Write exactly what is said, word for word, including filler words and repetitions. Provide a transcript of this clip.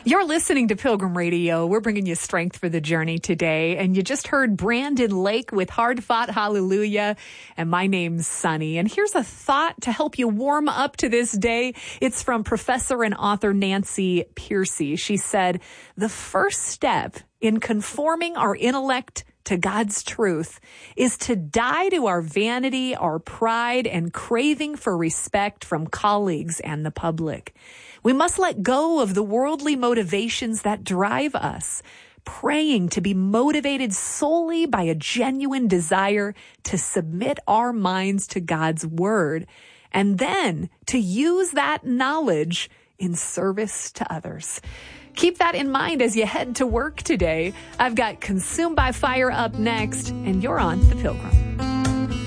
You're listening to Pilgrim Radio. We're bringing you strength for the journey today. And you just heard Brandon Lake with Hard Fought Hallelujah. And my name's Sunny. And here's a thought to help you warm up to this day. It's from professor and author Nancy Pearcey. She said, the first step in conforming our intellect to God's truth is to die to our vanity, our pride, and craving for respect from colleagues and the public. We must let go of the worldly motivations that drive us, praying to be motivated solely by a genuine desire to submit our minds to God's word, and then to use that knowledge in service to others. Keep that in mind as you head to work today. I've got Consumed by Fire up next, and you're on The Pilgrim.